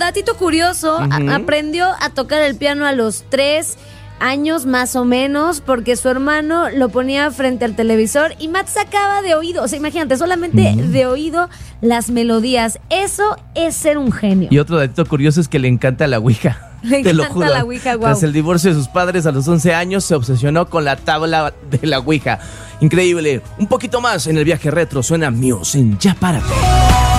datito curioso, aprendió a tocar el piano a los 3 años más o menos, porque su hermano lo ponía frente al televisor y Matt sacaba de oído, o sea, imagínate, solamente de oído las melodías. Eso es ser un genio. Y otro datito curioso es que le encanta la ouija. Le Te lo encanta juro. la ouija, guau. Tras el divorcio de sus padres a los 11 años, se obsesionó con la tabla de la ouija. Increíble. Un poquito más en el viaje retro suena Muse en Ya Párate.